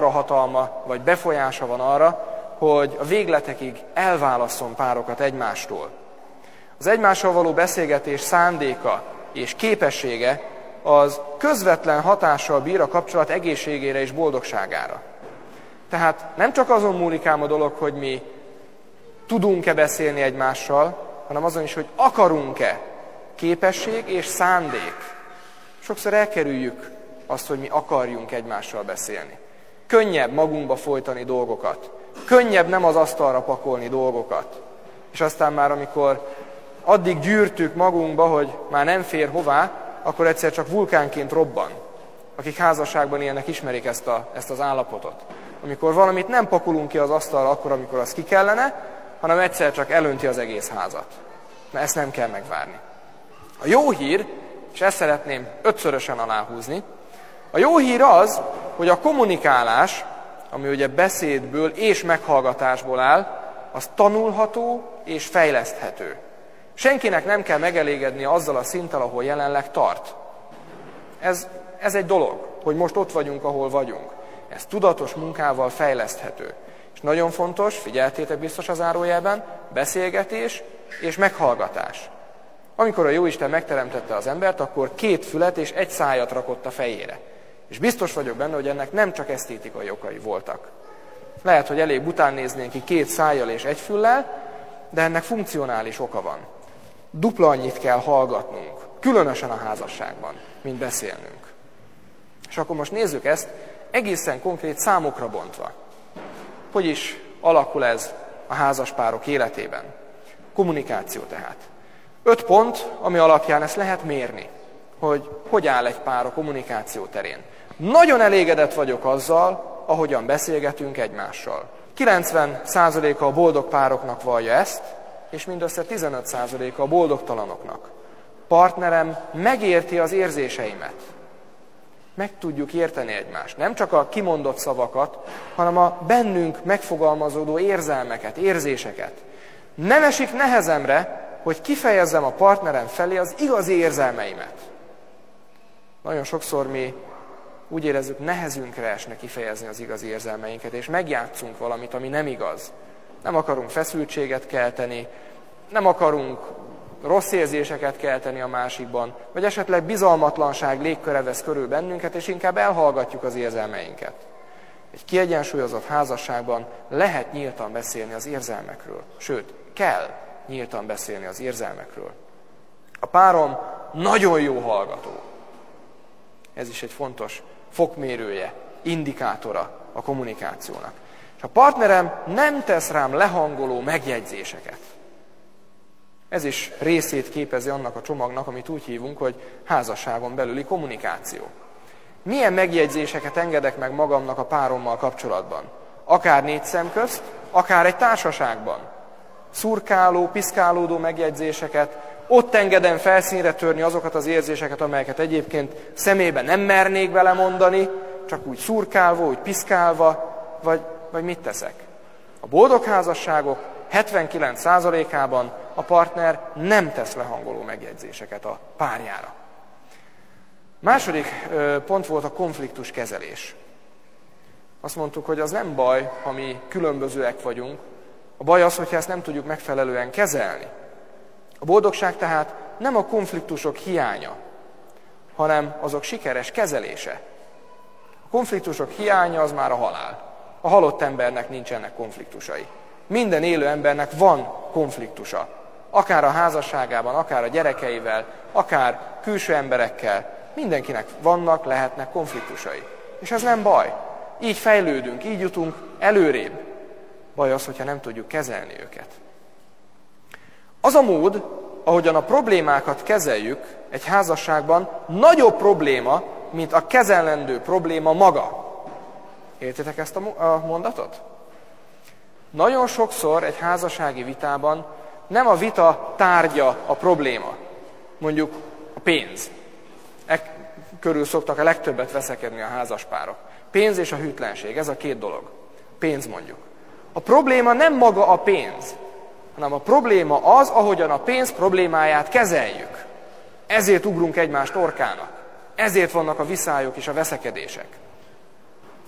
akkora hatalma vagy befolyása van arra, hogy a végletekig elválasszon párokat egymástól. Az egymással való beszélgetés szándéka és képessége az közvetlen hatással bír a kapcsolat egészségére és boldogságára. Tehát nem csak azon múlik ám a dolog, hogy mi tudunk-e beszélni egymással, hanem azon is, hogy akarunk-e. Képesség és szándék. Sokszor elkerüljük azt, hogy mi akarjunk egymással beszélni. Könnyebb magunkba folytani dolgokat. Könnyebb nem az asztalra pakolni dolgokat. És aztán már amikor addig gyűrtük magunkba, hogy már nem fér hová, akkor egyszer csak vulkánként robban. Akik házasságban élnek, ismerik ezt az állapotot. Amikor valamit nem pakolunk ki az asztalra akkor, amikor az ki kellene, hanem egyszer csak elönti az egész házat. Na ezt nem kell megvárni. A jó hír, és ezt szeretném 5-szörösen aláhúzni, a jó hír az, hogy a kommunikálás, ami ugye beszédből és meghallgatásból áll, az tanulható és fejleszthető. Senkinek nem kell megelégedni azzal a szinttel, ahol jelenleg tart. Ez egy dolog, hogy most ott vagyunk, ahol vagyunk. Ez tudatos munkával fejleszthető. És nagyon fontos, figyeltétek biztos az zárójelben, beszélgetés és meghallgatás. Amikor a Jóisten megteremtette az embert, akkor 2 fület és 1 szájat rakott a fejére. És biztos vagyok benne, hogy ennek nem csak esztétikai okai voltak. Lehet, hogy elég bután néznénk ki 2 szájjal és 1 füllel, de ennek funkcionális oka van. Dupla annyit kell hallgatnunk, különösen a házasságban, mint beszélnünk. És akkor most nézzük ezt egészen konkrét számokra bontva. Hogy is alakul ez a házaspárok életében? Kommunikáció tehát. 5 pont, ami alapján ezt lehet mérni, hogy áll egy pár a kommunikáció terén. Nagyon elégedett vagyok azzal, ahogyan beszélgetünk egymással. 90%-a a boldog pároknak vallja ezt, és mindössze 15%-a a boldogtalanoknak. Partnerem megérti az érzéseimet. Meg tudjuk érteni egymást. Nem csak a kimondott szavakat, hanem a bennünk megfogalmazódó érzelmeket, érzéseket. Nem esik nehezemre, hogy kifejezzem a partnerem felé az igazi érzelmeimet. Nagyon sokszor mi úgy érezzük, nehezünkre esne kifejezni az igazi érzelmeinket, és megjátszunk valamit, ami nem igaz. Nem akarunk feszültséget kelteni, nem akarunk rossz érzéseket kelteni a másikban, vagy esetleg bizalmatlanság légköre vesz körül bennünket, és inkább elhallgatjuk az érzelmeinket. Egy kiegyensúlyozott házasságban lehet nyíltan beszélni az érzelmekről, sőt, kell nyíltan beszélni az érzelmekről. A párom nagyon jó hallgató. Ez is egy fontos fokmérője, indikátora a kommunikációnak. És a partnerem nem tesz rám lehangoló megjegyzéseket. Ez is részét képezi annak a csomagnak, amit úgy hívunk, hogy házasságon belüli kommunikáció. Milyen megjegyzéseket engedek meg magamnak a párommal kapcsolatban? Akár 4 szem közt, akár egy társaságban. Szurkáló, piszkálódó megjegyzéseket, ott engedem felszínre törni azokat az érzéseket, amelyeket egyébként szemébe nem mernék vele mondani, csak úgy szurkálva, úgy piszkálva, vagy mit teszek? A boldog házasságok 79%-ában a partner nem tesz lehangoló megjegyzéseket a párjára. Második pont volt a konfliktus kezelés. Azt mondtuk, hogy az nem baj, ha mi különbözőek vagyunk, a baj az, hogyha ezt nem tudjuk megfelelően kezelni. A boldogság tehát nem a konfliktusok hiánya, hanem azok sikeres kezelése. A konfliktusok hiánya az már a halál. A halott embernek nincsenek konfliktusai. Minden élő embernek van konfliktusa. Akár a házasságában, akár a gyerekeivel, akár külső emberekkel. Mindenkinek vannak, lehetnek konfliktusai. És ez nem baj. Így fejlődünk, így jutunk előrébb. Baj az, hogyha nem tudjuk kezelni őket. Az a mód, ahogyan a problémákat kezeljük egy házasságban, nagyobb probléma, mint a kezelendő probléma maga. Értitek ezt a mondatot? Nagyon sokszor egy házassági vitában nem a vita tárgya a probléma, mondjuk a pénz. Körül szoktak a legtöbbet veszekedni a házaspárok. Pénz és a hűtlenség, ez a 2 dolog. Pénz mondjuk. A probléma nem maga a pénz, hanem a probléma az, ahogyan a pénz problémáját kezeljük. Ezért ugrunk egymás torkának. Ezért vannak a viszályok és a veszekedések.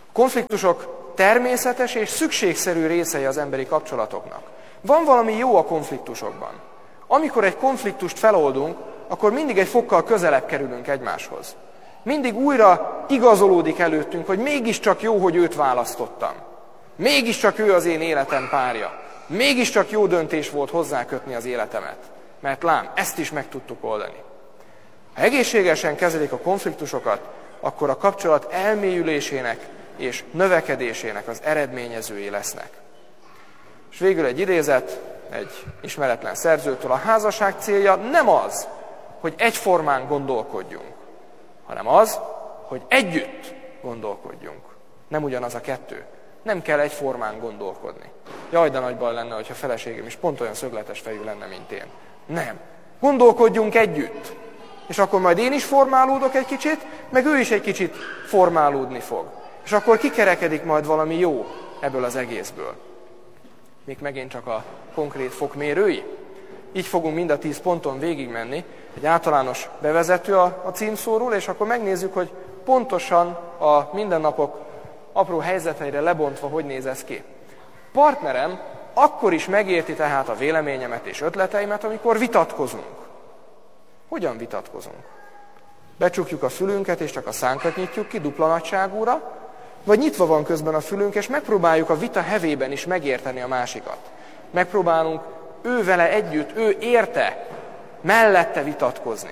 Konfliktusok természetes és szükségszerű részei az emberi kapcsolatoknak. Van valami jó a konfliktusokban. Amikor egy konfliktust feloldunk, akkor mindig egy fokkal közelebb kerülünk egymáshoz. Mindig újra igazolódik előttünk, hogy mégiscsak jó, hogy őt választottam. Mégiscsak ő az én életem párja. Mégiscsak jó döntés volt hozzákötni az életemet. Mert lám, ezt is meg tudtuk oldani. Ha egészségesen kezelik a konfliktusokat, akkor a kapcsolat elmélyülésének és növekedésének az eredményezői lesznek. És végül egy idézet, egy ismeretlen szerzőtől: a házasság célja nem az, hogy egyformán gondolkodjunk, hanem az, hogy együtt gondolkodjunk. Nem ugyanaz a kettő. Nem kell egyformán gondolkodni. Jaj, de nagy baj lenne, hogyha a feleségem is pont olyan szögletes fejű lenne, mint én. Nem. Gondolkodjunk együtt. És akkor majd én is formálódok egy kicsit, meg ő is egy kicsit formálódni fog. És akkor kikerekedik majd valami jó ebből az egészből. Még megint csak a konkrét fokmérői. Így fogunk mind a 10 ponton végigmenni. Egy általános bevezető a címszóról, és akkor megnézzük, hogy pontosan a mindennapok apró helyzeteire lebontva hogy néz ez ki. Partnerem akkor is megérti tehát a véleményemet és ötleteimet, amikor vitatkozunk. Hogyan vitatkozunk? Becsukjuk a fülünket, és csak a szánkat nyitjuk ki dupla nagyságúra, vagy nyitva van közben a fülünk, és megpróbáljuk a vita hevében is megérteni a másikat. Megpróbálunk ő vele együtt, ő érte, mellette vitatkozni.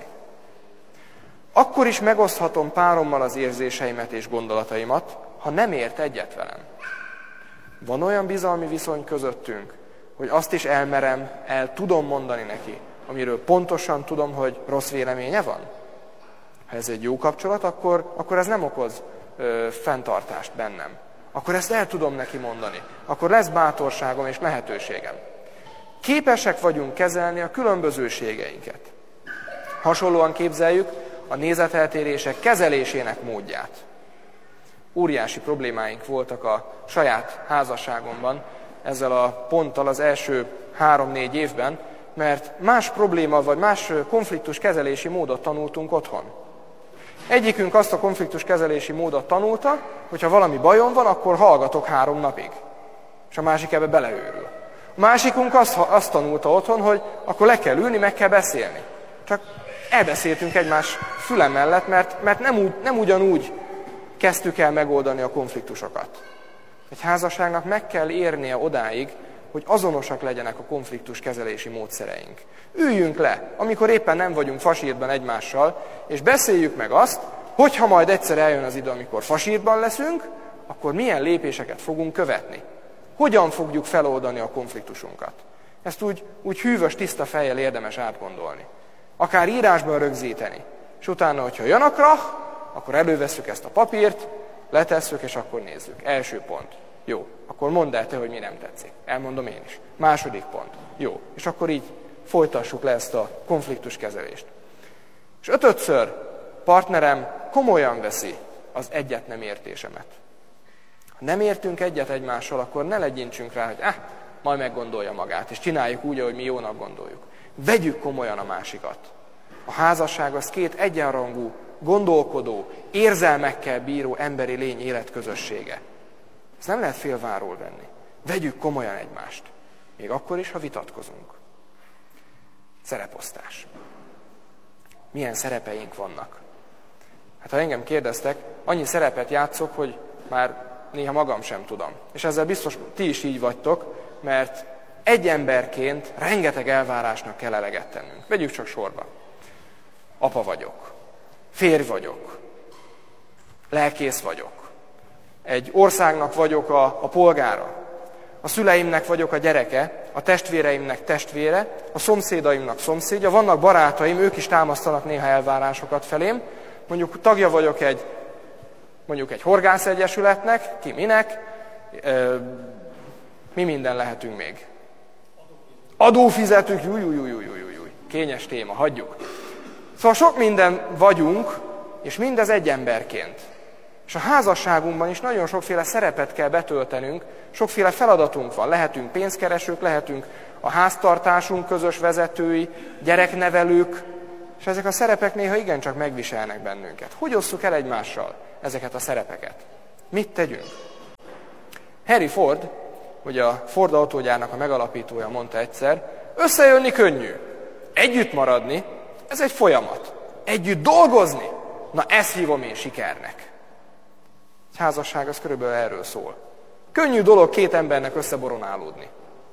Akkor is megoszthatom párommal az érzéseimet és gondolataimat, ha nem ért egyet velem. Van olyan bizalmi viszony közöttünk, hogy azt is el tudom mondani neki, amiről pontosan tudom, hogy rossz véleménye van? Ha ez egy jó kapcsolat, akkor ez nem okoz fenntartást bennem. Akkor ezt el tudom neki mondani. Akkor lesz bátorságom és lehetőségem. Képesek vagyunk kezelni a különbözőségeinket. Hasonlóan képzeljük a nézeteltérések kezelésének módját. Óriási problémáink voltak a saját házasságomban ezzel a ponttal az első 3-4 évben, mert más probléma vagy más konfliktus kezelési módot tanultunk otthon. Egyikünk azt a konfliktus kezelési módot tanulta, hogy ha valami bajom van, akkor hallgatok 3 napig. És a másik ebbe beleőrül. A másikunk azt tanulta otthon, hogy akkor le kell ülni, meg kell beszélni. Csak elbeszéltünk egymás füle mellett, mert nem ugyanúgy kezdtük el megoldani a konfliktusokat. Egy házasságnak meg kell érnie odáig, hogy azonosak legyenek a konfliktus kezelési módszereink. Üljünk le, amikor éppen nem vagyunk fasírtban egymással, és beszéljük meg azt, hogy ha majd egyszer eljön az idő, amikor fasírtban leszünk, akkor milyen lépéseket fogunk követni. Hogyan fogjuk feloldani a konfliktusunkat. Ezt úgy hűvös, tiszta fejjel érdemes átgondolni. Akár írásban rögzíteni. És utána, hogyha jön a krach, akkor elővesszük ezt a papírt, letesszük, és akkor nézzük. Első pont. Jó, akkor mondd el te, hogy mi nem tetszik. Elmondom én is. Második pont. Jó, és akkor így folytassuk le ezt a konfliktuskezelést. És 5-ször partnerem komolyan veszi az egyet nem értésemet. Ha nem értünk egyet egymással, akkor ne legyintsünk rá, hogy majd meggondolja magát, és csináljuk úgy, ahogy mi jónak gondoljuk. Vegyük komolyan a másikat. A házasság az 2 egyenrangú, gondolkodó, érzelmekkel bíró emberi lény életközössége. Ezt nem lehet félváról venni. Vegyük komolyan egymást. Még akkor is, ha vitatkozunk. Szereposztás. Milyen szerepeink vannak? Hát ha engem kérdeztek, annyi szerepet játszok, hogy már néha magam sem tudom. És ezzel biztos ti is így vagytok, mert egy emberként rengeteg elvárásnak kell eleget tennünk. Vegyük csak sorba. Apa vagyok. Férj vagyok. Lelkész vagyok. Egy országnak vagyok a polgára. A szüleimnek vagyok a gyereke, a testvéreimnek testvére, a szomszédaimnak szomszédja, vannak barátaim, ők is támasztanak néha elvárásokat felém. Mondjuk tagja vagyok egy horgászegyesületnek, ki minek, mi minden lehetünk még. Adófizetők, kényes téma, hagyjuk. Szóval sok minden vagyunk, és mindez egy emberként. És a házasságunkban is nagyon sokféle szerepet kell betöltenünk, sokféle feladatunk van. Lehetünk pénzkeresők, lehetünk a háztartásunk közös vezetői, gyereknevelők, és ezek a szerepek néha igencsak megviselnek bennünket. Hogy osszuk el egymással ezeket a szerepeket? Mit tegyünk? Henry Ford, ugye a Ford autógyárnak a megalapítója mondta egyszer, összejönni könnyű, együtt maradni, ez egy folyamat. Együtt dolgozni, na ezt hívom én sikernek. Egy házasság az körülbelül erről szól. Könnyű dolog két embernek összeboronálódni.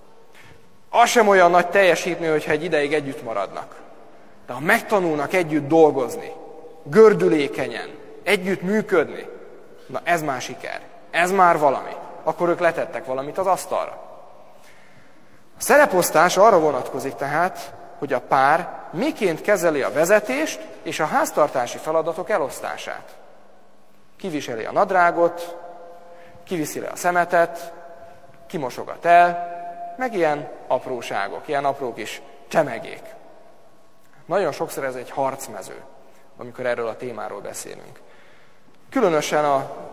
Az sem olyan nagy teljesítmény, hogyha egy ideig együtt maradnak. De ha megtanulnak együtt dolgozni, gördülékenyen, együtt működni, na ez már siker, ez már valami. Akkor ők letettek valamit az asztalra. A szereposztás arra vonatkozik tehát, hogy a pár miként kezeli a vezetést és a háztartási feladatok elosztását. Ki viseli a nadrágot, ki viszi le a szemetet, ki mosogat el, meg ilyen apróságok, ilyen apró kis csemegék. Nagyon sokszor ez egy harcmező, amikor erről a témáról beszélünk. Különösen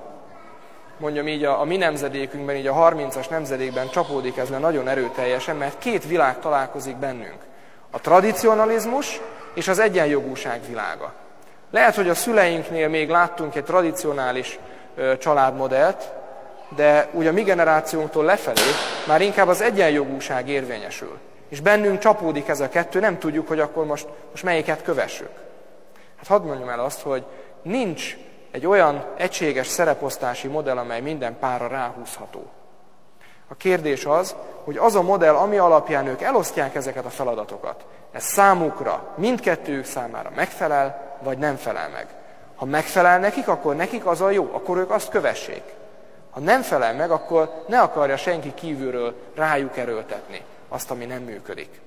a mi nemzedékünkben, így a 30-as nemzedékben csapódik ez le nagyon erőteljesen, mert két világ találkozik bennünk. A tradicionalizmus és az egyenjogúság világa. Lehet, hogy a szüleinknél még láttunk egy tradicionális családmodellt, de úgy a mi generációnktól lefelé már inkább az egyenjogúság érvényesül. És bennünk csapódik ez a kettő, nem tudjuk, hogy akkor most melyiket kövessük. Hát hadd mondjam el azt, hogy nincs egy olyan egységes szereposztási modell, amely minden párra ráhúzható. A kérdés az, hogy az a modell, ami alapján ők elosztják ezeket a feladatokat, ez számukra, mindkettőjük számára megfelel, vagy nem felel meg. Ha megfelel nekik, akkor nekik az a jó, akkor ők azt kövessék. Ha nem felel meg, akkor ne akarja senki kívülről rájuk erőltetni azt, ami nem működik.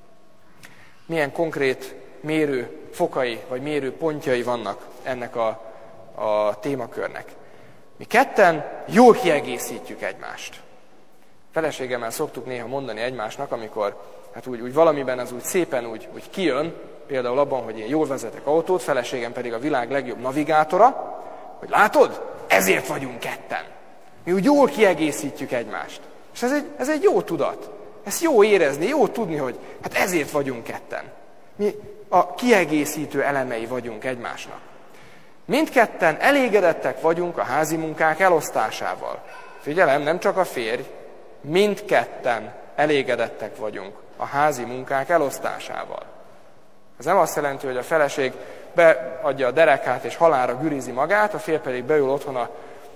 Milyen konkrét mérő fokai, vagy mérő pontjai vannak ennek a témakörnek. Mi ketten jól kiegészítjük egymást. Feleségemmel szoktuk néha mondani egymásnak, amikor hát úgy valamiben ez úgy szépen úgy kijön, például abban, hogy én jól vezetek autót, feleségem pedig a világ legjobb navigátora, hogy látod, ezért vagyunk ketten. Mi úgy jól kiegészítjük egymást. És ez egy jó tudat. Ez jó érezni, jó tudni, hogy hát ezért vagyunk ketten. Mi a kiegészítő elemei vagyunk egymásnak. Mindketten elégedettek vagyunk a házi munkák elosztásával. Figyelem, nem csak a férj, mindketten elégedettek vagyunk a házi munkák elosztásával. Ez nem azt jelenti, hogy a feleség beadja a derekát és halálra gürizi magát, a férj pedig beül otthon a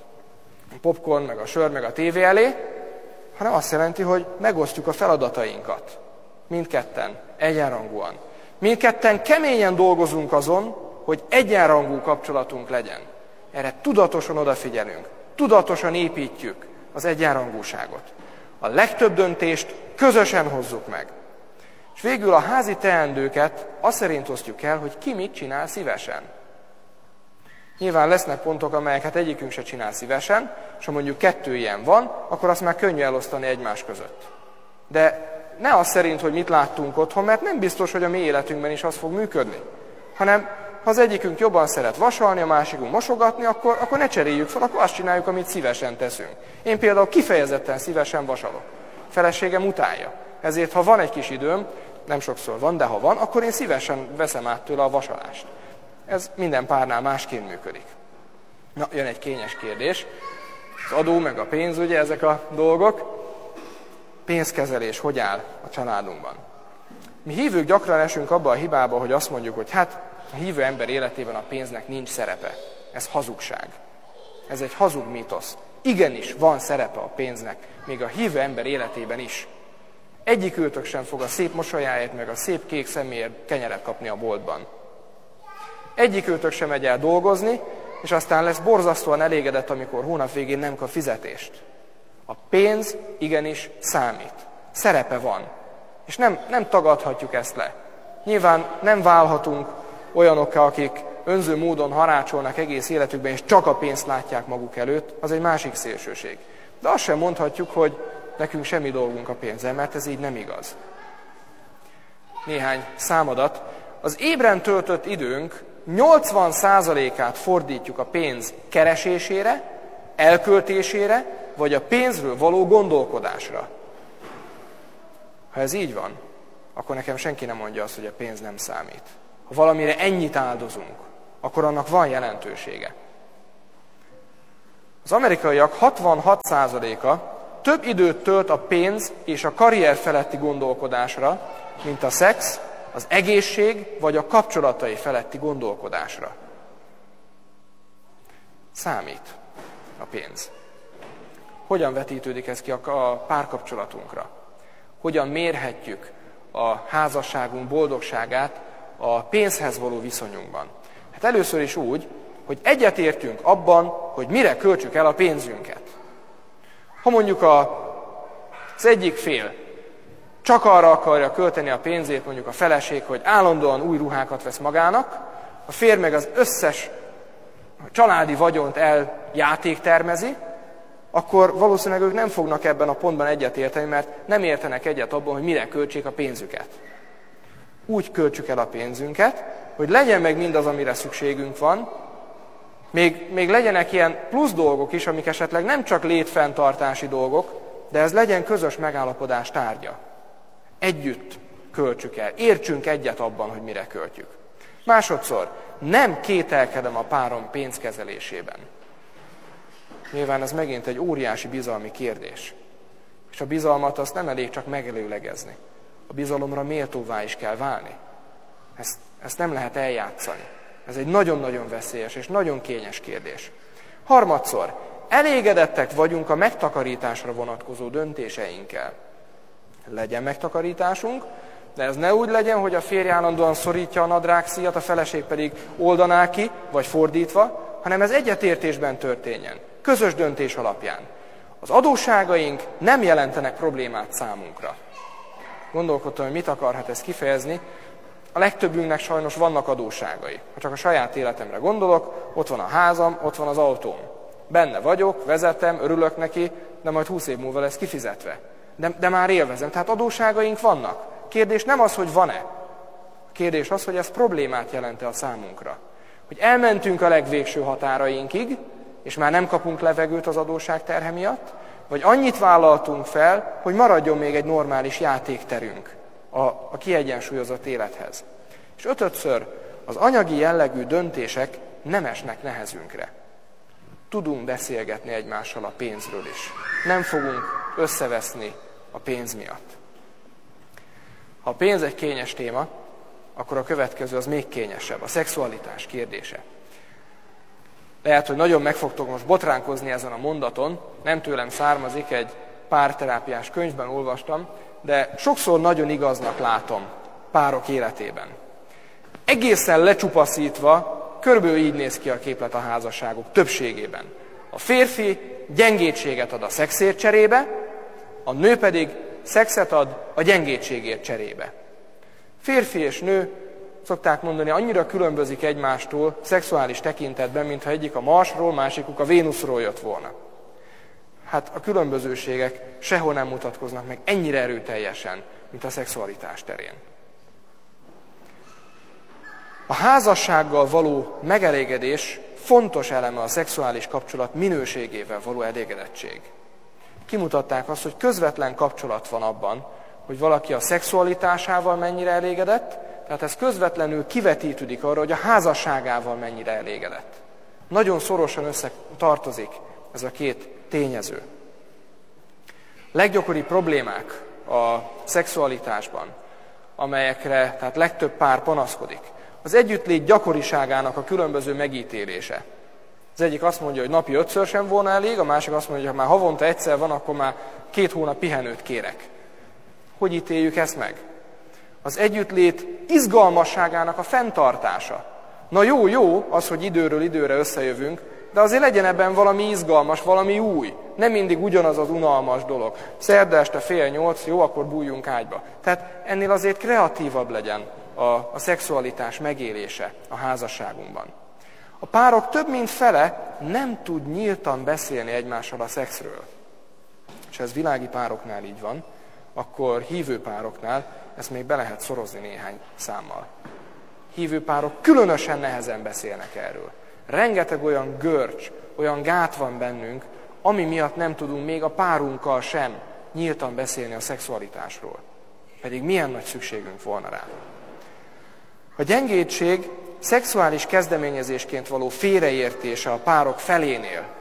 popcorn, meg a sör, meg a tévé elé, hanem azt jelenti, hogy megosztjuk a feladatainkat. Mindketten, egyenrangúan. Mindketten keményen dolgozunk azon, hogy egyenrangú kapcsolatunk legyen. Erre tudatosan odafigyelünk, tudatosan építjük az egyenrangúságot. A legtöbb döntést közösen hozzuk meg. És végül a házi teendőket azt szerint osztjuk el, hogy ki mit csinál szívesen. Nyilván lesznek pontok, amelyeket egyikünk se csinál szívesen, és ha mondjuk 2 ilyen van, akkor azt már könnyű elosztani egymás között. De ne az szerint, hogy mit láttunk otthon, mert nem biztos, hogy a mi életünkben is az fog működni. Hanem ha az egyikünk jobban szeret vasalni, a másikunk mosogatni, akkor ne cseréljük fel, akkor azt csináljuk, amit szívesen teszünk. Én például kifejezetten szívesen vasalok. Feleségem utálja. Ezért, ha van egy kis időm, nem sokszor van, de ha van, akkor én szívesen veszem át tőle a vasalást. Ez minden párnál másként működik. Na, jön egy kényes kérdés. Az adó meg a pénz, ugye ezek a dolgok. Pénzkezelés hogy áll a családunkban? Mi hívők gyakran esünk abba a hibába, hogy azt mondjuk, hogy hát a hívő ember életében a pénznek nincs szerepe. Ez hazugság. Ez egy hazug mítosz. Igenis van szerepe a pénznek, még a hívő ember életében is. Egyikőtök sem fog a szép mosolyáért, meg a szép kék szeméért kenyeret kapni a boltban. Egyikőtök sem megy el dolgozni, és aztán lesz borzasztóan elégedett, amikor hónap végén nem kap fizetést. A pénz igenis számít. Szerepe van. És nem tagadhatjuk ezt le. Nyilván nem válhatunk olyanokká, akik önző módon harácsolnak egész életükben, és csak a pénzt látják maguk előtt, az egy másik szélsőség. De azt sem mondhatjuk, hogy nekünk semmi dolgunk a pénzzel, mert ez így nem igaz. Néhány számadat. Az ébren töltött időnk 80%-át fordítjuk a pénz keresésére, elköltésére, vagy a pénzről való gondolkodásra. Ha ez így van, akkor nekem senki nem mondja azt, hogy a pénz nem számít. Ha valamire ennyit áldozunk, akkor annak van jelentősége. Az amerikaiak 66%-a több időt tölt a pénz és a karrier feletti gondolkodásra, mint a szex, az egészség vagy a kapcsolatai feletti gondolkodásra. Számít a pénz. Hogyan vetítődik ez ki a párkapcsolatunkra? Hogyan mérhetjük a házasságunk boldogságát a pénzhez való viszonyunkban? Hát először is úgy, hogy egyetértünk abban, hogy mire költsük el a pénzünket. Ha mondjuk az egyik fél csak arra akarja költeni a pénzét, mondjuk a feleség, hogy állandóan új ruhákat vesz magának, a férj meg az összes családi vagyont eljátéktermezi, akkor valószínűleg ők nem fognak ebben a pontban egyetérteni, mert nem értenek egyet abban, hogy mire költsék a pénzüket. Úgy költsük el a pénzünket, hogy legyen meg mindaz, amire szükségünk van, még legyenek ilyen plusz dolgok is, amik esetleg nem csak létfenntartási dolgok, de ez legyen közös megállapodás tárgya. Együtt költsük el, értsünk egyet abban, hogy mire költjük. Másodszor, nem kételkedem a párom pénzkezelésében. Nyilván ez megint egy óriási bizalmi kérdés. És a bizalmat azt nem elég csak megelőlegezni. A bizalomra méltóvá is kell válni. Ezt nem lehet eljátszani. Ez egy nagyon-nagyon veszélyes és nagyon kényes kérdés. Harmadszor, elégedettek vagyunk a megtakarításra vonatkozó döntéseinkkel. Legyen megtakarításunk, de ez ne úgy legyen, hogy a férj állandóan szorítja a nadrágszíjat, a feleség pedig oldaná ki, vagy fordítva, hanem ez egyetértésben történjen, közös döntés alapján. Az adósságaink nem jelentenek problémát számunkra. Gondolkodtam, hogy mit akarhat ez kifejezni. A legtöbbünknek sajnos vannak adósságai. Ha csak a saját életemre gondolok, ott van a házam, ott van az autóm. Benne vagyok, vezetem, örülök neki, de majd 20 év múlva lesz kifizetve. De már élvezem. Tehát adósságaink vannak. Kérdés nem az, hogy van-e. A kérdés az, hogy ez problémát jelent-e a számunkra. Hogy elmentünk a legvégső határainkig, és már nem kapunk levegőt az adósság terhe miatt, vagy annyit vállaltunk fel, hogy maradjon még egy normális játékterünk a kiegyensúlyozott élethez. És ötödször, az anyagi jellegű döntések nem esnek nehezünkre. Tudunk beszélgetni egymással a pénzről is. Nem fogunk összeveszni a pénz miatt. Ha a pénz egy kényes téma, akkor a következő az még kényesebb, a szexualitás kérdése. Lehet, hogy nagyon meg fogtok most botránkozni ezen a mondaton, nem tőlem származik, egy párterápiás könyvben olvastam, de sokszor nagyon igaznak látom párok életében. Egészen lecsupaszítva, körülbelül így néz ki a képlet a házasságok többségében. A férfi gyengétséget ad a szexért cserébe, a nő pedig szexet ad a gyengétségért cserébe. Férfi és nő, szokták mondani, annyira különbözik egymástól szexuális tekintetben, mintha egyik a Marsról, másikuk a Vénuszról jött volna. Hát a különbözőségek sehol nem mutatkoznak meg ennyire erőteljesen, mint a szexualitás terén. A házassággal való megelégedés fontos eleme a szexuális kapcsolat minőségével való elégedettség. Kimutatták azt, hogy közvetlen kapcsolat van abban, hogy valaki a szexualitásával mennyire elégedett, tehát ez közvetlenül kivetítődik arra, hogy a házasságával mennyire elégedett. Nagyon szorosan összetartozik ez a két tényező. Leggyakoribb problémák a szexualitásban, amelyekre tehát legtöbb pár panaszkodik, az együttlét gyakoriságának a különböző megítélése. Az egyik azt mondja, hogy napi 5-ször sem volna elég, a másik azt mondja, hogy ha már havonta egyszer van, akkor már 2 hónap pihenőt kérek. Hogy ítéljük ezt meg? Az együttlét izgalmasságának a fenntartása. Na jó az, hogy időről időre összejövünk, de azért legyen ebben valami izgalmas, valami új. Nem mindig ugyanaz az unalmas dolog. Szerda este 7:30, jó, akkor bújjunk ágyba. Tehát ennél azért kreatívabb legyen a szexualitás megélése a házasságunkban. A párok több mint fele nem tud nyíltan beszélni egymással a szexről. És ez világi pároknál így van, akkor hívő pároknál ezt még be lehet szorozni néhány számmal. Hívő párok különösen nehezen beszélnek erről. Rengeteg olyan görcs, olyan gát van bennünk, ami miatt nem tudunk még a párunkkal sem nyíltan beszélni a szexualitásról. Pedig milyen nagy szükségünk volna rá. A gyengétség szexuális kezdeményezésként való félreértése a párok felénél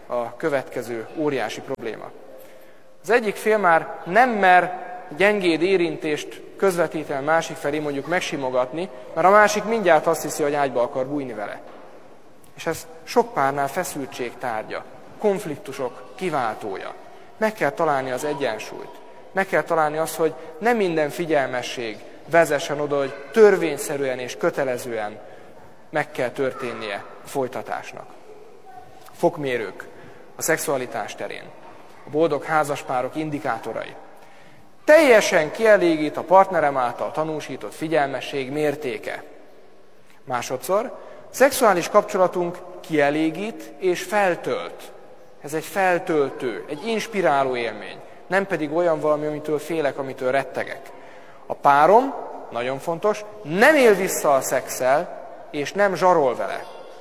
a következő óriási probléma. Az egyik fél már nem mer gyengéd érintést közvetíteni a másik felé, mondjuk megsimogatni, mert a másik mindjárt azt hiszi, hogy ágyba akar bújni vele. És ez sok párnál feszültség tárgya, konfliktusok kiváltója. Meg kell találni az egyensúlyt. Meg kell találni azt, hogy nem minden figyelmesség vezessen oda, hogy törvényszerűen és kötelezően meg kell történnie a folytatásnak. Fokmérők a szexualitás terén, a boldog házaspárok indikátorai. Teljesen kielégít a partnerem által tanúsított figyelmesség mértéke. Másodszor, szexuális kapcsolatunk kielégít és feltölt. Ez egy feltöltő, egy inspiráló élmény, nem pedig olyan valami, amitől félek, amitől rettegek. A párom, nagyon fontos, nem él vissza a szexszel, és nem zsarol vele.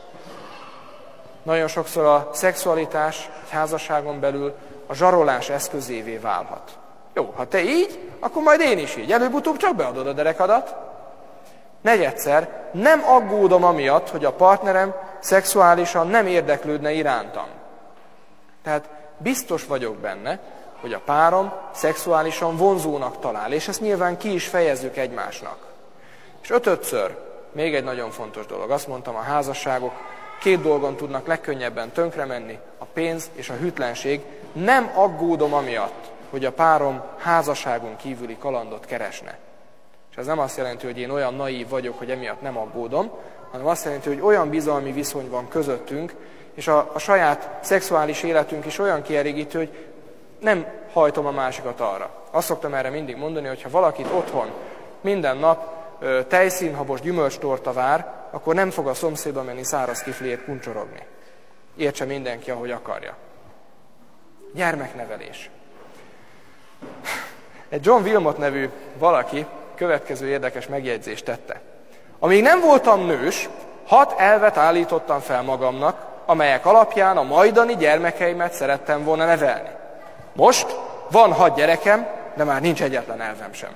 Nagyon sokszor a szexualitás egy házasságon belül a zsarolás eszközévé válhat. Jó, ha te így, akkor majd én is így. Előbb-utóbb csak beadod a derekadat. Negyedszer, nem aggódom amiatt, hogy a partnerem szexuálisan nem érdeklődne irántam. Tehát biztos vagyok benne, hogy a párom szexuálisan vonzónak talál, és ezt nyilván ki is fejezzük egymásnak. És ötödször, még egy nagyon fontos dolog, azt mondtam, a házasságok 2 dolgon tudnak legkönnyebben tönkre menni, a pénz és a hűtlenség. Nem aggódom amiatt, hogy a párom házasságon kívüli kalandot keresne. És ez nem azt jelenti, hogy én olyan naív vagyok, hogy emiatt nem aggódom, hanem azt jelenti, hogy olyan bizalmi viszony van közöttünk, és a saját szexuális életünk is olyan kielégítő, hogy nem hajtom a másikat arra. Azt szoktam erre mindig mondani, hogy ha valakit otthon minden nap tejszínhabos gyümölcstorta vár, akkor nem fog a szomszédba menni száraz kifliért kuncsorogni. Értse mindenki, ahogy akarja. Gyermeknevelés. Egy John Wilmot nevű valaki következő érdekes megjegyzést tette. Amíg nem voltam nős, 6 elvet állítottam fel magamnak, amelyek alapján a majdani gyermekeimet szerettem volna nevelni. Most van 6 gyerekem, de már nincs egyetlen elvem sem.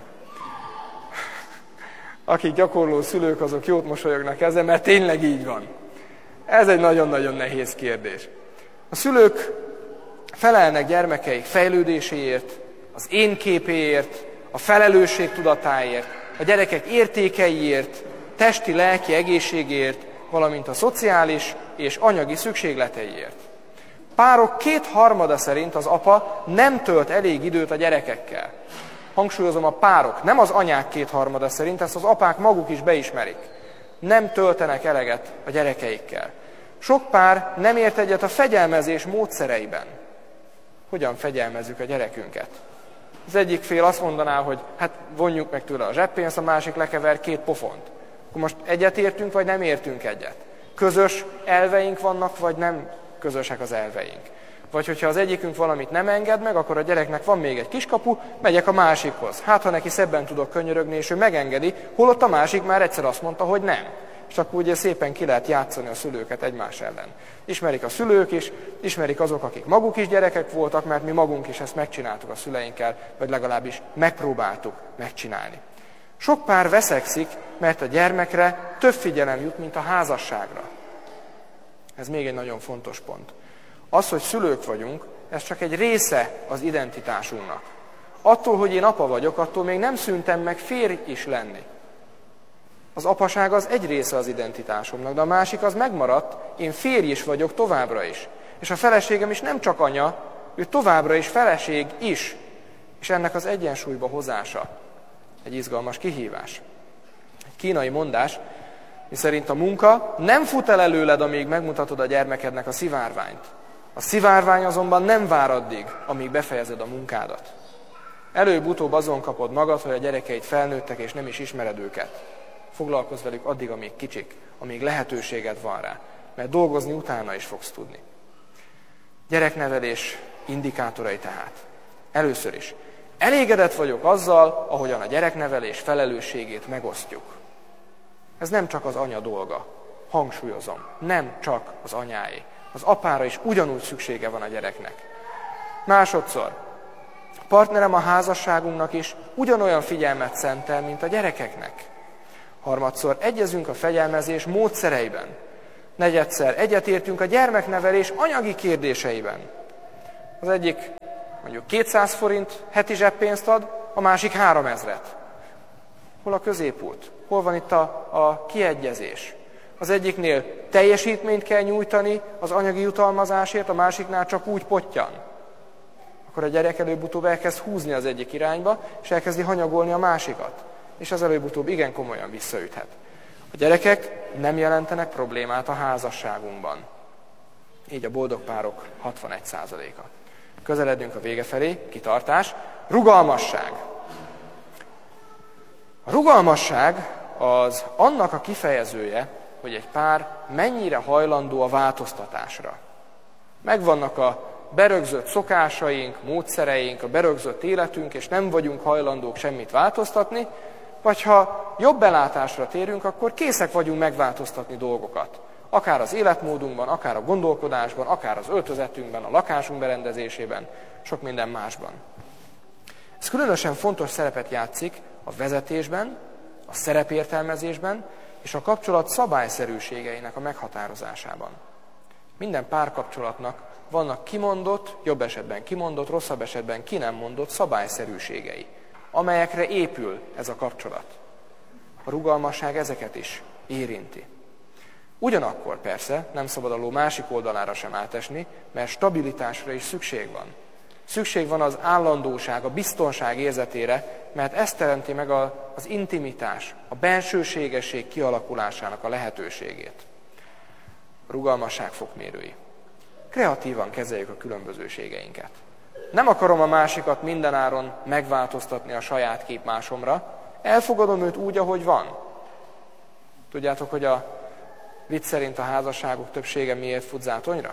Akik gyakorló szülők, azok jót mosolyognak ezzel, mert tényleg így van. Ez egy nagyon-nagyon nehéz kérdés. A szülők felelnek gyermekeik fejlődéséért, az én képéért, a felelősség tudatáért, a gyerekek értékeiért, testi, lelki egészségért, valamint a szociális és anyagi szükségleteiért. Párok 2/3 szerint az apa nem tölt elég időt a gyerekekkel. Hangsúlyozom, a párok, nem az anyák 2/3 szerint, ezt az apák maguk is beismerik. Nem töltenek eleget a gyerekeikkel. Sok pár nem ért egyet a fegyelmezés módszereiben. Hogyan fegyelmezzük a gyerekünket? Az egyik fél azt mondaná, hogy hát vonjuk meg tőle a zseppénzt, a másik lekever 2 pofont. Akkor most egyet értünk, vagy nem értünk egyet? Közös elveink vannak, vagy nem közösek az elveink? Vagy hogyha az egyikünk valamit nem enged meg, akkor a gyereknek van még egy kiskapu, megyek a másikhoz. Hát, ha neki szebben tudok könyörögni, és ő megengedi, holott a másik már egyszer azt mondta, hogy nem. És akkor ugye szépen ki lehet játszani a szülőket egymás ellen. Ismerik a szülők is, ismerik azok, akik maguk is gyerekek voltak, mert mi magunk is ezt megcsináltuk a szüleinkkel, vagy legalábbis megpróbáltuk megcsinálni. Sok pár veszekszik, mert a gyermekre több figyelem jut, mint a házasságra. Ez még egy nagyon fontos pont. Az, hogy szülők vagyunk, ez csak egy része az identitásunknak. Attól, hogy én apa vagyok, attól még nem szűntem meg férj is lenni. Az apaság az egy része az identitásomnak, de a másik az megmaradt, én férj is vagyok továbbra is. És a feleségem is nem csak anya, ő továbbra is feleség is. És ennek az egyensúlyba hozása egy izgalmas kihívás. Egy kínai mondás, miszerint a munka nem fut el előled, amíg megmutatod a gyermekednek a szivárványt. A szivárvány azonban nem vár addig, amíg befejezed a munkádat. Előbb-utóbb azon kapod magad, hogy a gyerekeid felnőttek, és nem is ismered őket. Foglalkozz velük addig, amíg kicsik, amíg lehetőséged van rá, mert dolgozni utána is fogsz tudni. Gyereknevelés indikátorai tehát. Először is. Elégedett vagyok azzal, ahogyan a gyereknevelés felelősségét megosztjuk. Ez nem csak az anya dolga. Hangsúlyozom, nem csak az anyáé. Az apára is ugyanúgy szüksége van a gyereknek. Másodszor, a partnerem a házasságunknak is ugyanolyan figyelmet szentel, mint a gyerekeknek. Harmadszor, egyezünk a fegyelmezés módszereiben. negyedszer egyetértünk a gyermeknevelés anyagi kérdéseiben. Az egyik mondjuk 200 forint heti zseppénzt ad, a másik 3000-et. Hol a középút? Hol van itt a kiegyezés? Az egyiknél teljesítményt kell nyújtani az anyagi jutalmazásért, a másiknál csak úgy pottyan. Akkor a gyerek előbb-utóbb elkezd húzni az egyik irányba, és elkezdi hanyagolni a másikat. És az előbb-utóbb igen komolyan visszaüthet. A gyerekek nem jelentenek problémát a házasságunkban. Így a boldog párok 61%-a. Közeledünk a vége felé, kitartás, rugalmasság. A rugalmasság az annak a kifejezője, hogy egy pár mennyire hajlandó a változtatásra. Megvannak a berögzött szokásaink, módszereink, a berögzött életünk, és nem vagyunk hajlandók semmit változtatni, vagy ha jobb belátásra térünk, akkor készek vagyunk megváltoztatni dolgokat. Akár az életmódunkban, akár a gondolkodásban, akár az öltözetünkben, a lakásunk berendezésében, sok minden másban. Ez különösen fontos szerepet játszik a vezetésben, a szerepértelmezésben és a kapcsolat szabályszerűségeinek a meghatározásában. Minden párkapcsolatnak vannak kimondott, jobb esetben kimondott, rosszabb esetben ki nem mondott szabályszerűségei, amelyekre épül ez a kapcsolat. A rugalmasság ezeket is érinti. Ugyanakkor persze nem szabad a ló másik oldalára sem átesni, mert stabilitásra is szükség van. Szükség van az állandóság, a biztonság érzetére, mert ez teremti meg az intimitás, a bensőségesség kialakulásának a lehetőségét. A rugalmasság fokmérői. Kreatívan kezeljük a különbözőségeinket. Nem akarom a másikat mindenáron megváltoztatni a saját képmásomra, elfogadom őt úgy, ahogy van. Tudjátok, hogy a vicc szerint a házasságok többsége miért fut zátonyra?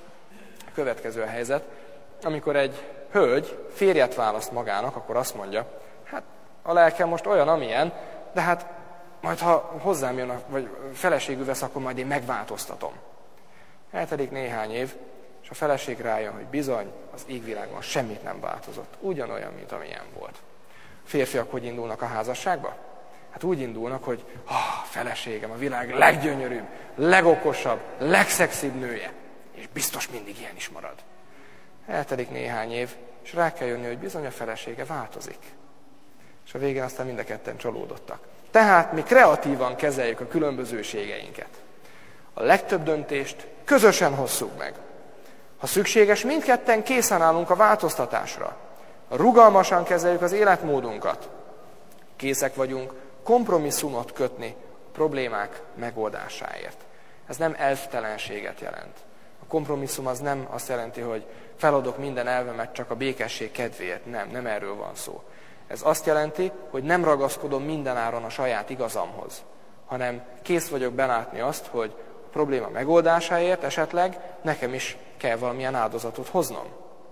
A következő a helyzet. Amikor egy hölgy férjet választ magának, akkor azt mondja, hát a lelkem most olyan, amilyen, de hát majd ha hozzám jön, vagy feleségül vesz, akkor majd én megváltoztatom. Eltelik néhány év, és a feleség rájön, hogy bizony, az égvilágon semmit nem változott. Ugyanolyan, mint amilyen volt. A férfiak hogy indulnak a házasságba? Hát úgy indulnak, hogy feleségem a világ leggyönyörűbb, legokosabb, legszexibb nője. És biztos mindig ilyen is marad. Eltelik néhány év, és rá kell jönni, hogy bizony a felesége változik. És a végén aztán mind a ketten csalódottak. Tehát mi kreatívan kezeljük a különbözőségeinket. A legtöbb döntést közösen hozzuk meg. Ha szükséges, mindketten készen állunk a változtatásra. Rugalmasan kezeljük az életmódunkat. Készek vagyunk kompromisszumot kötni a problémák megoldásáért. Ez nem elvtelenséget jelent. A kompromisszum az nem azt jelenti, hogy feladok minden elvemet csak a békesség kedvéért. Nem erről van szó. Ez azt jelenti, hogy nem ragaszkodom mindenáron a saját igazamhoz, hanem kész vagyok belátni azt, hogy a probléma megoldásáért esetleg nekem is kell valamilyen áldozatot hoznom.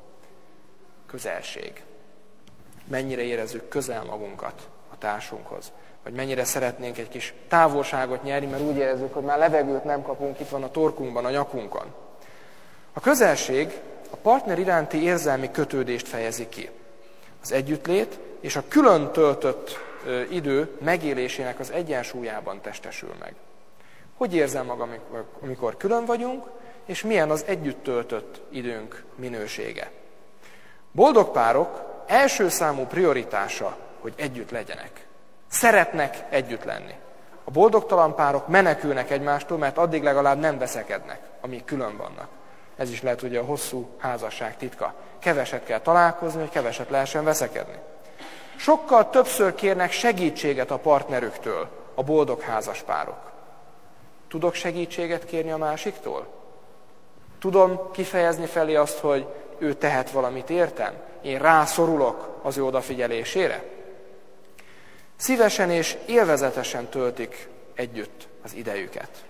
Közelség. Mennyire érezzük közel magunkat a társunkhoz, vagy mennyire szeretnénk egy kis távolságot nyerni, mert úgy érezzük, hogy már levegőt nem kapunk, itt van a torkunkban, a nyakunkon. A közelség a partner iránti érzelmi kötődést fejezi ki. Az együttlét és a külön töltött idő megélésének az egyensúlyában testesül meg. Hogy érzem magam, amikor külön vagyunk, és milyen az együtt töltött időnk minősége. Boldog párok első számú prioritása, hogy együtt legyenek. Szeretnek együtt lenni. A boldogtalan párok menekülnek egymástól, mert addig legalább nem veszekednek, amíg külön vannak. Ez is lehet ugye a hosszú házasság titka. Keveset kell találkozni, hogy keveset lehessen veszekedni. Sokkal többször kérnek segítséget a partnerüktől a boldog házaspárok. Tudok segítséget kérni a másiktól? Tudom kifejezni felé azt, hogy ő tehet valamit értem? Én rászorulok az ő odafigyelésére? Szívesen és élvezetesen töltik együtt az idejüket.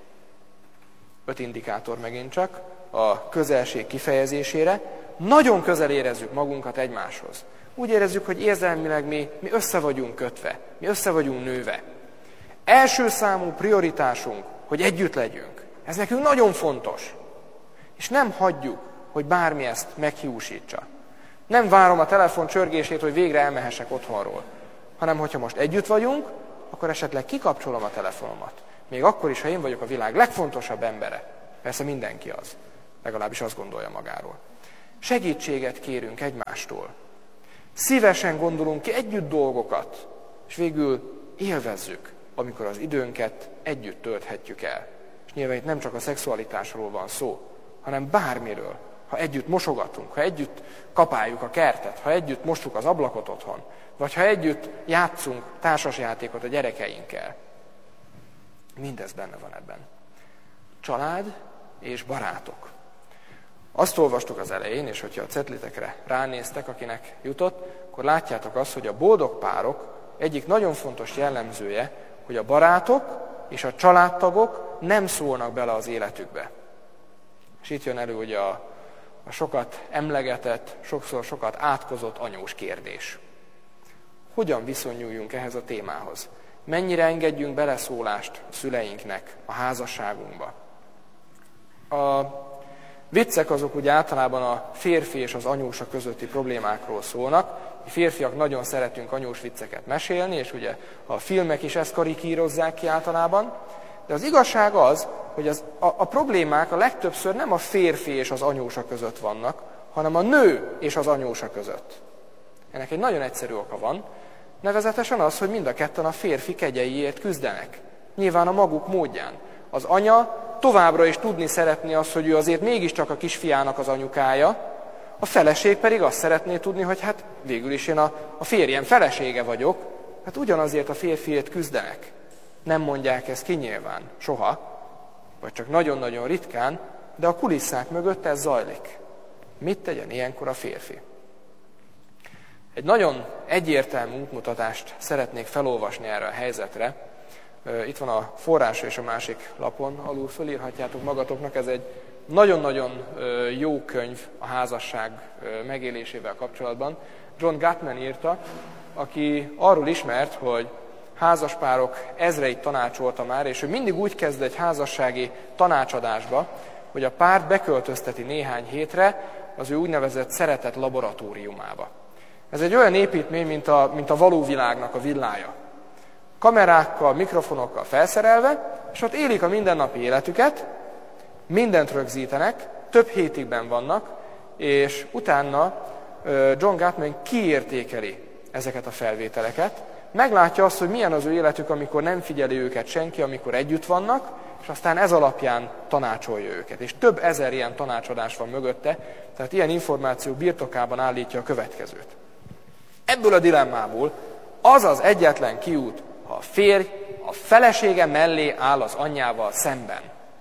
5 indikátor megint csak a közelség kifejezésére. Nagyon közel érezzük magunkat egymáshoz. Úgy érezzük, hogy érzelmileg mi össze vagyunk kötve, mi össze vagyunk nőve. Első számú prioritásunk, hogy együtt legyünk. Ez nekünk nagyon fontos. És nem hagyjuk, hogy bármi ezt meghiúsítsa. Nem várom a telefon csörgését, hogy végre elmehessek otthonról. Hanem, hogyha most együtt vagyunk, akkor esetleg kikapcsolom a telefonomat. Még akkor is, ha én vagyok a világ legfontosabb embere. Persze mindenki az. Legalábbis azt gondolja magáról. Segítséget kérünk egymástól. Szívesen gondolunk ki együtt dolgokat, és végül élvezzük, amikor az időnket együtt tölthetjük el. És nyilván itt nem csak a szexualitásról van szó, hanem bármiről. Ha együtt mosogatunk, ha együtt kapáljuk a kertet, ha együtt mossuk az ablakot otthon, vagy ha együtt játszunk társasjátékot a gyerekeinkkel. Mindez benne van ebben. Család és barátok. Azt olvastuk az elején, és hogyha a cetlitekre ránéztek, akinek jutott, akkor látjátok azt, hogy a boldog párok egyik nagyon fontos jellemzője, hogy a barátok és a családtagok nem szólnak bele az életükbe. És itt jön elő ugye a sokat emlegetett, sokszor sokat átkozott anyós kérdés. Hogyan viszonyuljunk ehhez a témához? Mennyire engedjünk beleszólást a szüleinknek a házasságunkba? A viccek azok ugye általában a férfi és az anyósa közötti problémákról szólnak. Mi férfiak nagyon szeretünk anyós vicceket mesélni, és ugye a filmek is ezt karikírozzák ki általában. De az igazság az, hogy a problémák a legtöbbször nem a férfi és az anyósa között vannak, hanem a nő és az anyósa között. Ennek egy nagyon egyszerű oka van, nevezetesen az, hogy mind a ketten a férfi kegyeiért küzdenek. Nyilván a maguk módján. Az anya továbbra is tudni szeretné azt, hogy ő azért mégiscsak a kisfiának az anyukája, a feleség pedig azt szeretné tudni, hogy hát végül is én a férjem felesége vagyok, hát ugyanazért a férfiért küzdenek. Nem mondják ezt ki nyilván, soha, vagy csak nagyon-nagyon ritkán, de a kulisszák mögött ez zajlik. Mit tegyen ilyenkor a férfi? Egy nagyon egyértelmű útmutatást szeretnék felolvasni erre a helyzetre. Itt van a forrás és a másik lapon, alul fölírhatjátok magatoknak, ez egy nagyon-nagyon jó könyv a házasság megélésével kapcsolatban. John Gottman írta, aki arról ismert, hogy házaspárok ezreit tanácsolta már, és ő mindig úgy kezd egy házassági tanácsadásba, hogy a párt beköltözteti néhány hétre az ő úgynevezett szeretet laboratóriumába. Ez egy olyan építmény, mint a való világnak a villája. Kamerákkal, mikrofonokkal felszerelve, és ott élik a mindennapi életüket, mindent rögzítenek, több hétig benn vannak, és utána John Gottman kiértékeli ezeket a felvételeket, meglátja azt, hogy milyen az ő életük, amikor nem figyeli őket senki, amikor együtt vannak, és aztán ez alapján tanácsolja őket. És több ezer ilyen tanácsadás van mögötte, tehát ilyen információ birtokában állítja a következőt. Ebből a dilemmából az az egyetlen kiút, ha a férj a felesége mellé áll az anyjával szemben.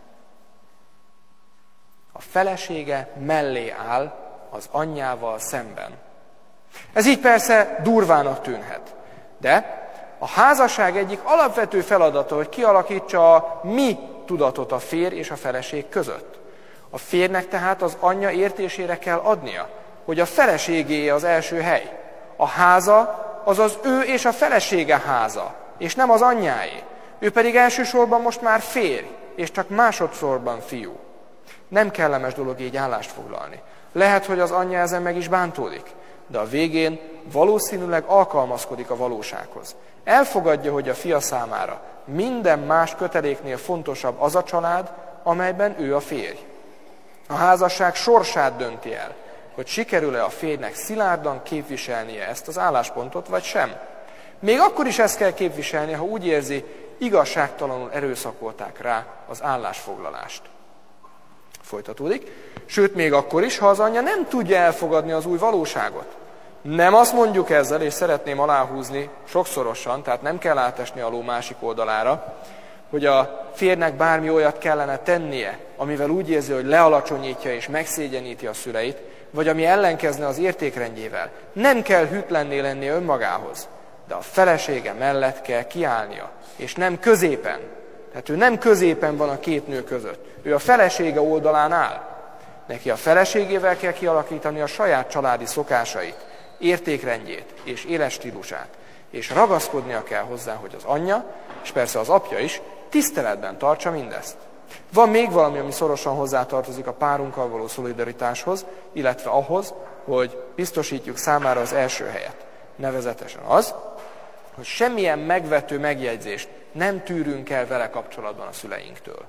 A felesége mellé áll az anyjával szemben. Ez így persze durvának tűnhet, de a házasság egyik alapvető feladata, hogy kialakítsa a mi tudatot a férj és a feleség között. A férjnek tehát az anyja értésére kell adnia, hogy a feleségé az első hely. A háza az az ő és a felesége háza, és nem az anyjáé. Ő pedig elsősorban most már férj, és csak másodszorban fiú. Nem kellemes dolog így állást foglalni. Lehet, hogy az anyja ezen meg is bántódik, de a végén valószínűleg alkalmazkodik a valósághoz. Elfogadja, hogy a fia számára minden más köteléknél fontosabb az a család, amelyben ő a férj. A házasság sorsát dönti el, hogy sikerül-e a férjnek szilárdan képviselnie ezt az álláspontot, vagy sem. Még akkor is ezt kell képviselnie, ha úgy érzi, igazságtalanul erőszakolták rá az állásfoglalást. Folytatódik. Sőt, még akkor is, ha az anyja nem tudja elfogadni az új valóságot. Nem azt mondjuk ezzel, és szeretném aláhúzni sokszorosan, tehát nem kell átesni a ló másik oldalára, hogy a férjnek bármi olyat kellene tennie, amivel úgy érzi, hogy lealacsonyítja és megszégyeníti a szüleit, vagy ami ellenkezne az értékrendjével. Nem kell hűtlenné lennie önmagához, de a felesége mellett kell kiállnia, és nem középen. Tehát ő nem középen van a két nő között. Ő a felesége oldalán áll. Neki a feleségével kell kialakítani a saját családi szokásait, értékrendjét és életstílusát. És ragaszkodnia kell hozzá, hogy az anyja, és persze az apja is, tiszteletben tartsa mindezt. Van még valami, ami szorosan hozzátartozik a párunkkal való szolidaritáshoz, illetve ahhoz, hogy biztosítjuk számára az első helyet. Nevezetesen az, hogy semmilyen megvető megjegyzést nem tűrünk el vele kapcsolatban a szüleinktől.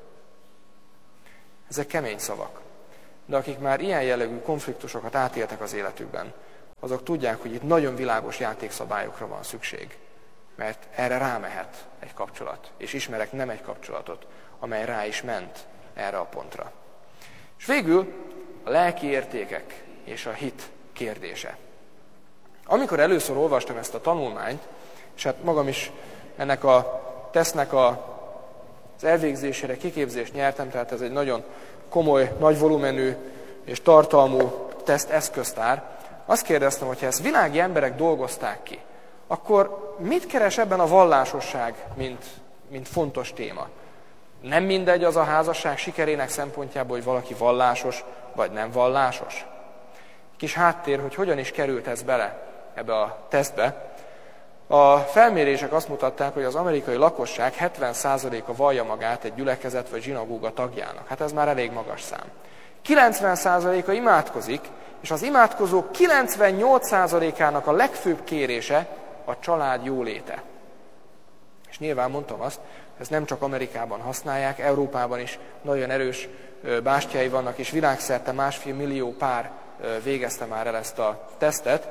Ezek kemény szavak. De akik már ilyen jellegű konfliktusokat átéltek az életükben, azok tudják, hogy itt nagyon világos játékszabályokra van szükség. Mert erre rámehet egy kapcsolat. És ismerek nem egy kapcsolatot, amely rá is ment erre a pontra. És végül a lelki értékek és a hit kérdése. Amikor először olvastam ezt a tanulmányt, és hát magam is ennek a tesztnek az elvégzésére kiképzést nyertem, tehát ez egy nagyon komoly, nagy volumenű és tartalmú teszt eszköztár, azt kérdeztem, hogy ha ezt világi emberek dolgozták ki, akkor mit keres ebben a vallásosság, mint fontos téma? Nem mindegy az a házasság sikerének szempontjából, hogy valaki vallásos, vagy nem vallásos? Kis háttér, hogy hogyan is került ez bele ebbe a tesztbe. A felmérések azt mutatták, hogy az amerikai lakosság 70%-a vallja magát egy gyülekezet vagy zsinagóga tagjának. Hát ez már elég magas szám. 90%-a imádkozik, és az imádkozók 98%-ának a legfőbb kérése a család jóléte. És nyilván mondtam azt, ezt nem csak Amerikában használják, Európában is nagyon erős bástyái vannak, és világszerte 1,5 millió pár végezte már el ezt a tesztet.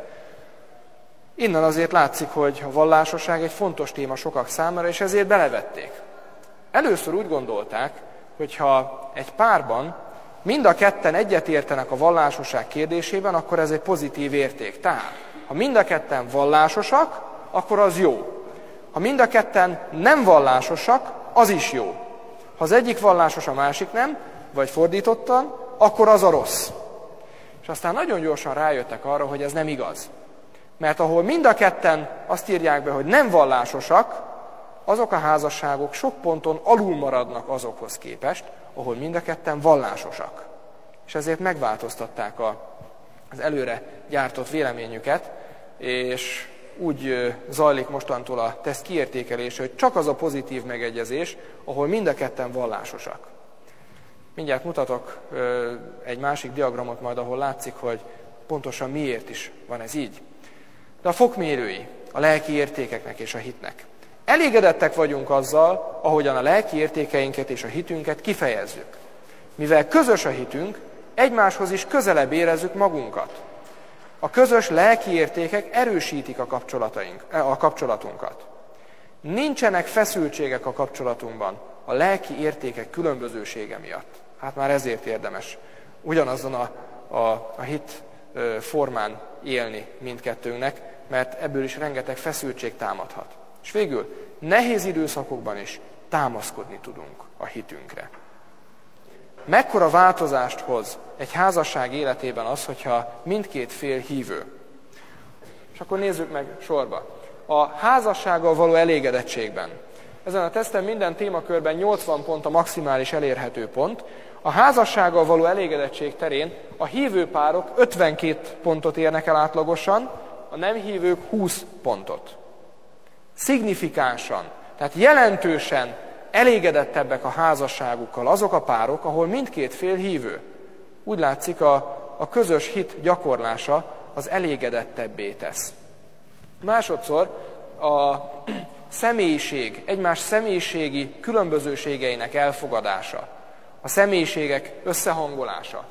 Innen azért látszik, hogy a vallásosság egy fontos téma sokak számára, és ezért belevették. Először úgy gondolták, hogy ha egy párban mind a ketten egyetértenek a vallásosság kérdésében, akkor ez egy pozitív érték. Tehát, ha mind a ketten vallásosak, akkor az jó. Ha mind a ketten nem vallásosak, az is jó. Ha az egyik vallásos, a másik nem, vagy fordítottan, akkor az a rossz. És aztán nagyon gyorsan rájöttek arra, hogy ez nem igaz. Mert ahol mind a ketten azt írják be, hogy nem vallásosak, azok a házasságok sok ponton alul maradnak azokhoz képest, ahol mind a ketten vallásosak. És ezért megváltoztatták az előre gyártott véleményüket, és úgy zajlik mostantól a teszt kiértékelése, hogy csak az a pozitív megegyezés, ahol mind a ketten vallásosak. Mindjárt mutatok egy másik diagramot majd, ahol látszik, hogy pontosan miért is van ez így. De a fokmérői a lelki értékeknek és a hitnek. Elégedettek vagyunk azzal, ahogyan a lelki értékeinket és a hitünket kifejezzük. Mivel közös a hitünk, egymáshoz is közelebb érezzük magunkat. A közös lelki értékek erősítik a kapcsolatunkat. Nincsenek feszültségek a kapcsolatunkban a lelki értékek különbözősége miatt. Hát már ezért érdemes ugyanazon a hit formán élni mindkettőnknek, mert ebből is rengeteg feszültség támadhat. És végül nehéz időszakokban is támaszkodni tudunk a hitünkre. Mekkora változást hoz egy házasság életében az, hogyha mindkét fél hívő? És akkor nézzük meg sorba. A házassággal való elégedettségben. Ezen a teszten minden témakörben 80 pont a maximális elérhető pont. A házassággal való elégedettség terén a hívő párok 52 pontot érnek el átlagosan, a nem hívők 20 pontot. Szignifikánsan, tehát jelentősen elégedettebbek a házasságukkal azok a párok, ahol mindkét fél hívő. Úgy látszik, a közös hit gyakorlása az elégedettebbé tesz. Másodszor a személyiség, egymás személyiségi különbözőségeinek elfogadása, a személyiségek összehangolása.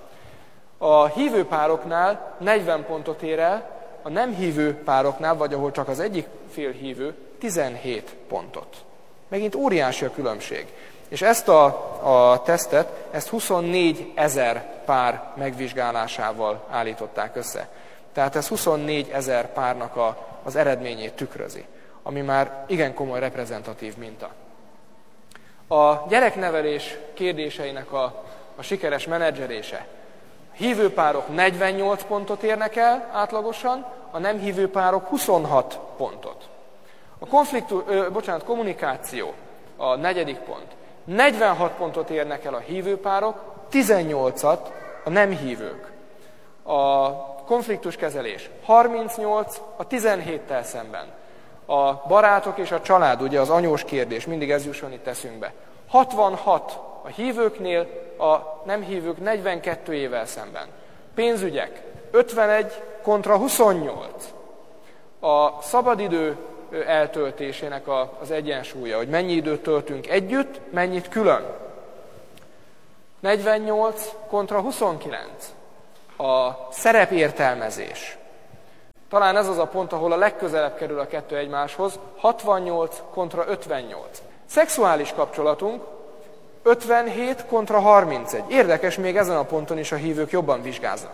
A hívő pároknál 40 pontot ér el, a nem hívő pároknál, vagy ahol csak az egyik fél hívő, 17 pontot. Megint óriási a különbség. És ezt a tesztet, ezt 24 000 pár megvizsgálásával állították össze. Tehát ez 24 000 párnak az eredményét tükrözi, ami már igen komoly reprezentatív minta. A gyereknevelés kérdéseinek a sikeres menedzserése. A hívő párok 48 pontot érnek el átlagosan, a nem hívő párok 26 pontot. A kommunikáció, a 4. pont. 46 pontot érnek el a hívő párok, 18-at a nem hívők. A konfliktuskezelés 38 a 17-tel szemben. A barátok és a család, ugye az anyós kérdés, mindig ez jusson itt eszünkbe. 66 a hívőknél, a nem hívők 42-ével szemben. Pénzügyek 51 kontra 28. A szabadidő eltöltésének az egyensúlya, hogy mennyi időt töltünk együtt, mennyit külön. 48 kontra 29. A szerepértelmezés. Talán ez az a pont, ahol a legközelebb kerül a kettő egymáshoz. 68 kontra 58. Szexuális kapcsolatunk 57 kontra 31. Érdekes, még ezen a ponton is a hívők jobban vizsgáznak.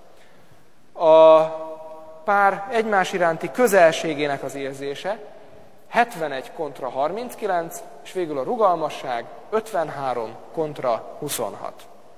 A pár egymás iránti közelségének az érzése 71 kontra 39, és végül a rugalmasság 53 kontra 26.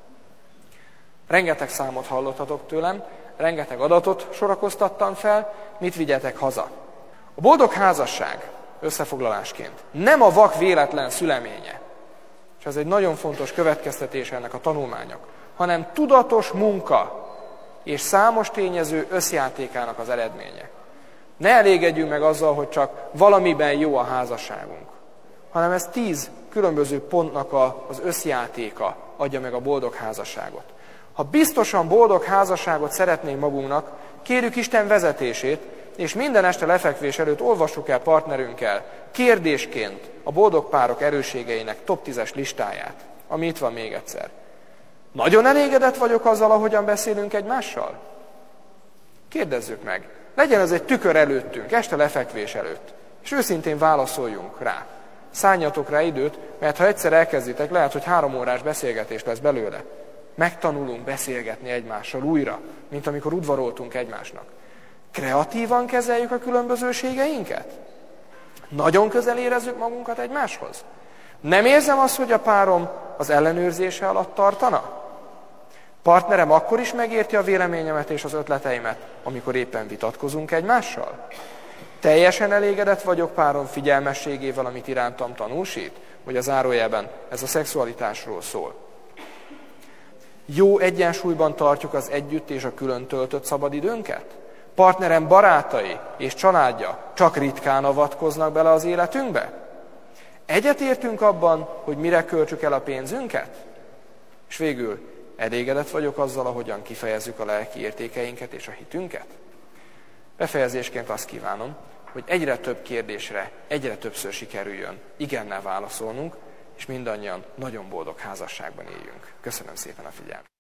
Rengeteg számot hallottatok tőlem, rengeteg adatot sorakoztattam fel, mit vigyetek haza. A boldog házasság, összefoglalásként, nem a vak véletlen szüleménye, és ez egy nagyon fontos következtetés ennek a tanulmányok, hanem tudatos munka és számos tényező összjátékának az eredménye. Ne elégedjünk meg azzal, hogy csak valamiben jó a házasságunk, hanem ez 10 különböző pontnak az összjátéka adja meg a boldog házasságot. Ha biztosan boldog házasságot szeretnénk magunknak, kérjük Isten vezetését, és minden este lefekvés előtt olvassuk el partnerünkkel kérdésként a boldog párok erősségeinek top 10-es listáját, ami itt van még egyszer. Nagyon elégedett vagyok azzal, ahogyan beszélünk egymással? Kérdezzük meg. Legyen ez egy tükör előttünk, este lefekvés előtt, és őszintén válaszoljunk rá. Szálljatok rá időt, mert ha egyszer elkezditek, lehet, hogy 3 órás beszélgetés lesz belőle. Megtanulunk beszélgetni egymással újra, mint amikor udvaroltunk egymásnak. Kreatívan kezeljük a különbözőségeinket? Nagyon közel érezzük magunkat egymáshoz? Nem érzem azt, hogy a párom az ellenőrzése alatt tartana? Partnerem akkor is megérti a véleményemet és az ötleteimet, amikor éppen vitatkozunk egymással? Teljesen elégedett vagyok párom figyelmességével, amit irántam tanúsít? Vagy a zárójelben ez a szexualitásról szól? Jó egyensúlyban tartjuk az együtt és a külön töltött szabadidőnket? Partnerem barátai és családja csak ritkán avatkoznak bele az életünkbe? Egyetértünk abban, hogy mire költsük el a pénzünket? És végül, elégedett vagyok azzal, ahogyan kifejezzük a lelki értékeinket és a hitünket? Befejezésként azt kívánom, hogy egyre több kérdésre, egyre többször sikerüljön igennel válaszolnunk, és mindannyian nagyon boldog házasságban éljünk. Köszönöm szépen a figyelmet!